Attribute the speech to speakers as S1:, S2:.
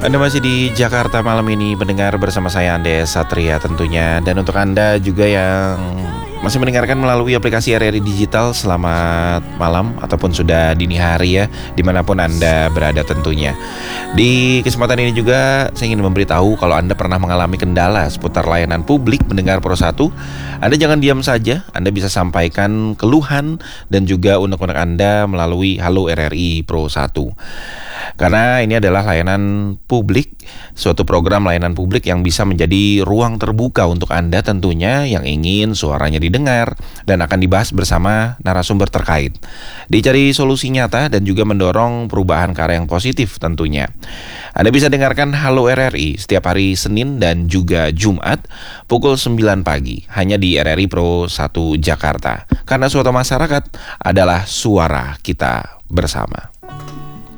S1: Anda masih di Jakarta malam ini mendengar bersama saya Andes Satria tentunya. Dan untuk Anda juga yang masih mendengarkan melalui aplikasi RRI Digital, selamat malam ataupun sudah dini hari ya, dimanapun Anda berada tentunya. Di kesempatan ini juga saya ingin memberitahu kalau Anda pernah mengalami kendala seputar layanan publik mendengar Pro 1, Anda jangan diam saja. Anda bisa sampaikan keluhan dan juga unek-unek Anda melalui Halo RRI Pro 1. Karena ini adalah layanan publik, suatu program layanan publik yang bisa menjadi ruang terbuka untuk Anda tentunya yang ingin suaranya didengar dan akan dibahas bersama narasumber terkait. Dicari solusi nyata dan juga mendorong perubahan ke arah yang positif tentunya. Anda bisa dengarkan Halo RRI setiap hari Senin dan juga Jumat pukul 9 pagi hanya di RRI Pro 1 Jakarta. Karena suara masyarakat adalah suara kita bersama.